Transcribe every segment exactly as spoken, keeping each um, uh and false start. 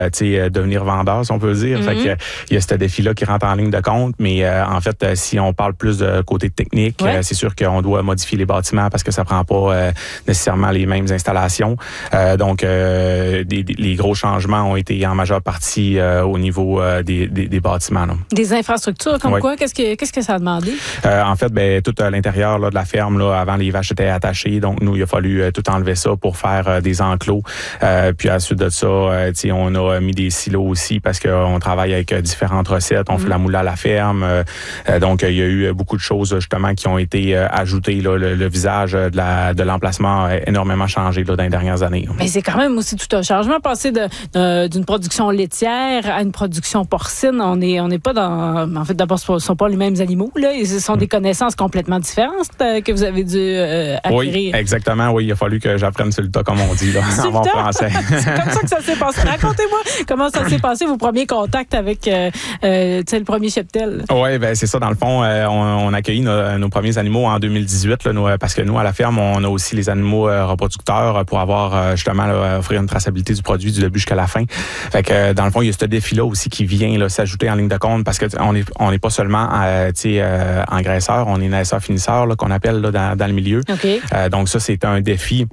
euh, devenir vendeur, si on peut dire. Mm-hmm. Fait que, il y a ce défi-là qui rentre en ligne de compte. Mais euh, en fait, euh, si on parle plus de côté technique, ouais. euh, c'est sûr qu'on doit modifier les bâtiments parce que ça prend pas euh, nécessairement les mêmes installations. Euh, donc, euh, des, des, les gros changements ont été en majeure partie euh, au niveau euh, des, des, des bâtiments. Là. Des infrastructures comme ouais. quoi? Qu'est-ce que, qu'est-ce que ça a demandé? Euh, en fait, ben, tout à l'intérieur là, de la ferme, là, avant, les vaches étaient attachées. Donc, nous, il a fallu euh, tout enlever ça pour faire euh, des enclos. Euh, puis, à la suite de ça, euh, on a mis des silos aussi parce qu'on travaille avec euh, différentes recettes. On mmh. fait la moule à la ferme. Euh, donc, il y a eu beaucoup de choses, justement, qui ont été euh, ajoutées. Là, le, le visage de, la, de l'emplacement a énormément changé là, dans les dernières années. Mais c'est quand même aussi tout un changement. Passer de, de, d'une production laitière à une production porcine, on n'est on est pas dans... En fait, d'abord, ce ne sont pas les mêmes animaux. Là. Ce sont mmh. des connaissances complètement différentes euh, que vous avez dû euh, acquérir. Oui, exactement. Oui, il a fallu que j'apprenne sur le tas, comme on dit, là, en bon français. C'est comme ça que ça s'est passé. Racontez-moi comment ça s'est passé, vos premiers contacts avec euh, euh, le premier cheptel. Oui, ben c'est ça. Dans le fond, euh, on, on a accueilli nos, nos premiers animaux en deux mille dix-huit, là, nous, parce que nous, à la ferme, on a aussi les animaux euh, reproducteurs pour avoir euh, justement là, offrir une traçabilité du produit du début jusqu'à la fin. Fait que euh, dans le fond, il y a ce défi-là aussi qui vient là, s'ajouter en ligne de compte parce que on est on n'est pas seulement euh, euh, engraisseur, on est naisseur finisseur là, qu'on appelle là, dans, dans le milieu. Okay. Euh, donc ça, c'est un défi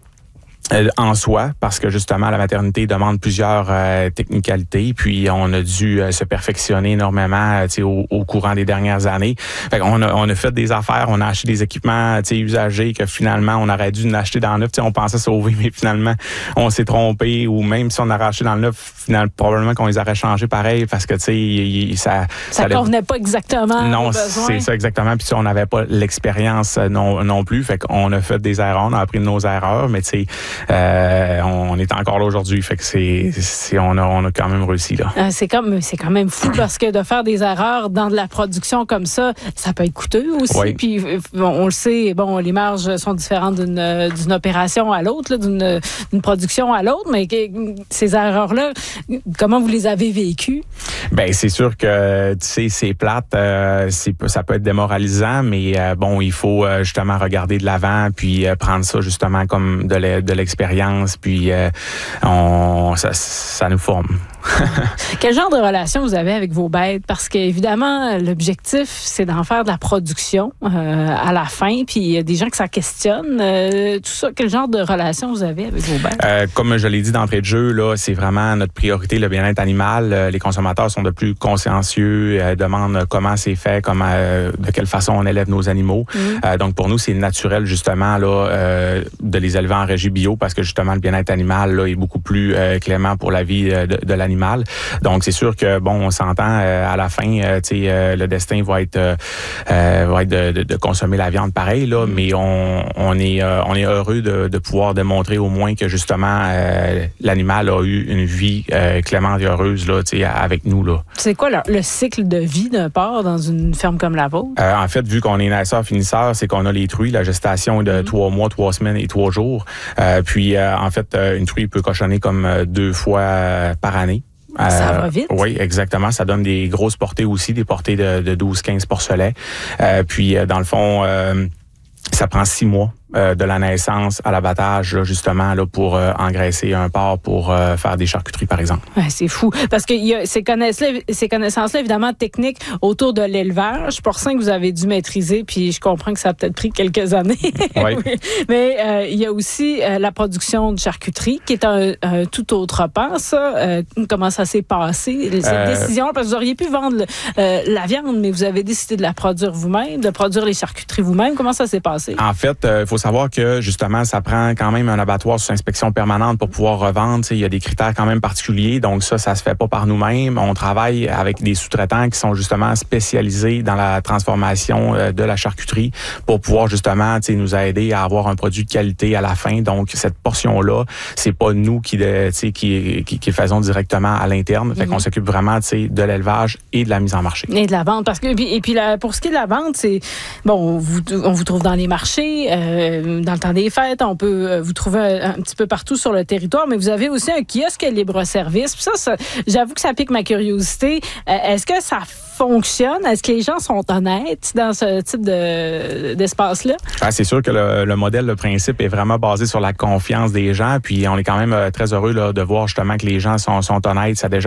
en soi, parce que justement, la maternité demande plusieurs euh, technicalités, puis on a dû euh, se perfectionner énormément euh, au, au courant des dernières années. Fait qu'on a, on a fait des affaires, on a acheté des équipements usagés que finalement, on aurait dû en acheter dans le neuf. T'sais, on pensait sauver, mais finalement, on s'est trompé, ou même si on aurait acheté dans le neuf, finalement, probablement qu'on les aurait changés pareil, parce que, tu sais, ça... Ça ne convenait pas exactement. Non, c'est ça exactement, puis on n'avait pas l'expérience non, non plus, fait qu'on a fait des erreurs, on a appris de nos erreurs, mais tu sais, Euh, on est encore là aujourd'hui, fait que c'est, c'est on a on a quand même réussi là. Euh, c'est comme c'est quand même fou parce que de faire des erreurs dans de la production comme ça, ça peut être coûteux aussi. Oui. Puis bon, on le sait, bon, les marges sont différentes d'une d'une opération à l'autre, là, d'une d'une production à l'autre, mais ces erreurs là, comment vous les avez vécues? Ben c'est sûr que tu sais c'est plate, euh, c'est ça peut être démoralisant, mais euh, bon il faut euh, justement regarder de l'avant puis euh, prendre ça justement comme de l'e- de l'expérience puis euh, on ça, ça nous forme. Quel genre de relation vous avez avec vos bêtes? Parce qu'évidemment, l'objectif, c'est d'en faire de la production euh, à la fin, puis il y a des gens que ça questionne. Euh, tout ça, quel genre de relation vous avez avec vos bêtes? Euh, comme je l'ai dit d'entrée de jeu, là, c'est vraiment notre priorité, le bien-être animal. Euh, les consommateurs sont de plus consciencieux, euh, demandent comment c'est fait, comment, euh, de quelle façon on élève nos animaux. Mmh. Euh, donc, pour nous, c'est naturel, justement, là, euh, de les élever en régie bio, parce que, justement, le bien-être animal là, est beaucoup plus euh, clément pour la vie de, de l'animal. Donc, c'est sûr que, bon, on s'entend euh, à la fin, euh, tu sais, euh, le destin va être, euh, va être de, de, de consommer la viande pareil, là, mm. mais on, on, est, euh, on est heureux de, de pouvoir démontrer au moins que, justement, euh, l'animal a eu une vie euh, clémente et heureuse, là, tu sais, avec nous, là. C'est quoi le, le cycle de vie d'un porc dans une ferme comme la vôtre? Euh, en fait, vu qu'on est naisseur-finisseur, c'est qu'on a les truies, la gestation est de mm. trois mois, trois semaines et trois jours. Euh, puis, euh, en fait, une truie peut cochonner comme deux fois euh, par année. Ça euh, va vite. Oui, exactement. Ça donne des grosses portées aussi, des portées de, de douze à quinze porcelets. Euh, puis, euh, dans le fond, euh, ça prend six mois euh, de la naissance à l'abattage, là, justement, là, pour euh, engraisser un porc pour euh, faire des charcuteries, par exemple. Ouais, c'est fou. Parce que y a ces connaissances-là, ces connaissances-là, évidemment, techniques autour de l'élevage, porcin que vous avez dû maîtriser, puis je comprends que ça a peut-être pris quelques années. Oui. Mais euh, il y a aussi euh, la production de charcuterie, qui est un, un tout autre pan, ça. Euh, comment ça s'est passé, cette euh... décision? Parce que vous auriez pu vendre euh, la viande, mais vous avez décidé de la produire vous-même, de produire les charcuteries vous-même. Comment ça s'est passé? En fait, il euh, faut savoir que, justement, ça prend quand même un abattoir sous inspection permanente pour pouvoir revendre. Il y a des critères quand même particuliers, donc ça, ça se fait pas par nous-mêmes. On travaille avec des sous-traitants qui sont justement spécialisés dans la transformation euh, de la charcuterie pour pouvoir justement nous aider à avoir un produit de qualité à la fin. Donc, cette portion-là, c'est pas nous qui, de, qui, qui, qui faisons directement à l'interne. Fait mm-hmm. qu'on s'occupe vraiment de l'élevage et de la mise en marché. Et de la vente. Parce que, et puis, et puis la, pour ce qui est de la vente, c'est, bon, vous, on vous trouve dans les marchés, euh, euh, dans le temps des fêtes. On peut euh, vous trouver un, un petit peu partout sur le territoire, mais vous avez aussi un kiosque libre-service. Puis ça, ça, j'avoue que ça pique ma curiosité. Euh, est-ce que ça fonctionne? Est-ce que les gens sont honnêtes dans ce type de, d'espace-là? Ben, c'est sûr que le, le modèle, le principe est vraiment basé sur la confiance des gens. Puis on est quand même euh, très heureux là, de voir justement que les gens sont, sont honnêtes. Ça a déjà